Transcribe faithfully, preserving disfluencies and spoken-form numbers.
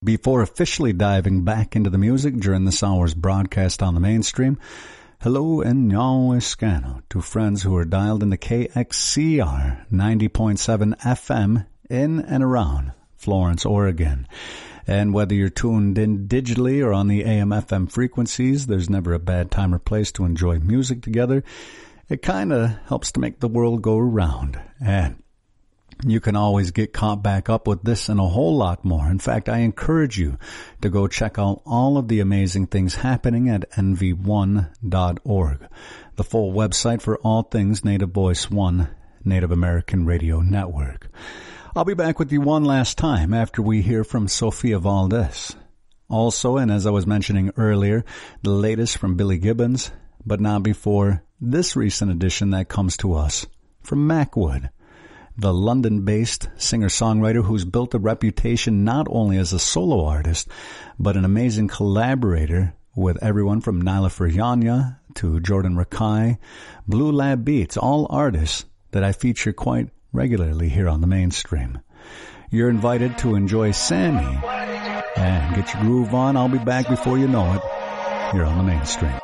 Before officially diving back into the music during this hour's broadcast on the mainstream, hello and nyao eskano to friends who are dialed into K X C R ninety point seven F M in and around Florence, Oregon. And whether you're tuned in digitally or on the A M F M frequencies, there's never a bad time or place to enjoy music together. It kind of helps to make the world go around. And you can always get caught back up with this and a whole lot more. In fact, I encourage you to go check out all of the amazing things happening at N V one dot org, the full website for all things Native Voice One, Native American Radio Network. I'll be back with you one last time after we hear from Sophia Valdez. Also, and as I was mentioning earlier, the latest from Billy Gibbons, but not before this recent addition that comes to us from Macwood, the London-based singer-songwriter who's built a reputation not only as a solo artist, but an amazing collaborator with everyone from Nyla Furjanya to Jordan Rakai, Blue Lab Beats, all artists that I feature quite regularly here on the mainstream. You're invited to enjoy Sammy and get your groove on. I'll be back before you know it here on the mainstream.